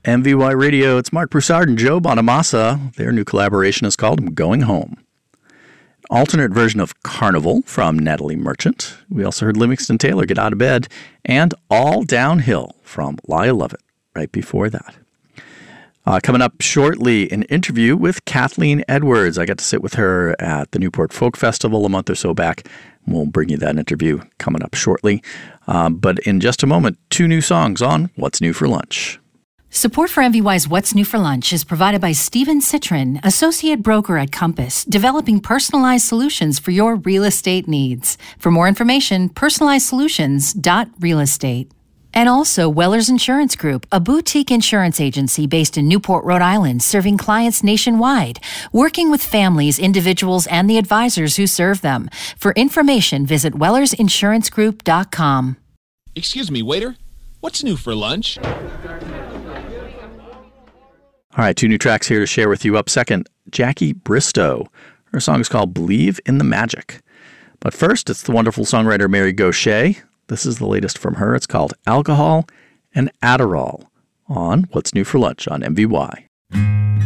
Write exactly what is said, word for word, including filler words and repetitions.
M V Y Radio, it's Mark Broussard and Joe Bonamassa. Their new collaboration is called I'm Going Home. Alternate version of Carnival from Natalie Merchant. We also heard Livingston Taylor, Get Out of Bed, and All Downhill from Lyle Lovett right before that. Uh, coming up shortly, an interview with Kathleen Edwards. I got to sit with her at the Newport Folk Festival a month or so back. We'll bring you that interview coming up shortly. Um, but in just a moment, two new songs on What's New for Lunch. Support for M V Y's What's New for Lunch is provided by Steven Citrin, Associate Broker at Compass, developing personalized solutions for your real estate needs. For more information, personalized solutions dot real estate. And also Wellers Insurance Group, a boutique insurance agency based in Newport, Rhode Island, serving clients nationwide, working with families, individuals, and the advisors who serve them. For information, visit wellers insurance group dot com. Excuse me, waiter. What's new for lunch? All right, two new tracks here to share with you. Up second, Jackie Bristow. Her song is called Believe in the Magic. But first, it's the wonderful songwriter Mary Gauthier. This is the latest from her. It's called Alcohol and Adderall on What's New for Lunch on M V Y.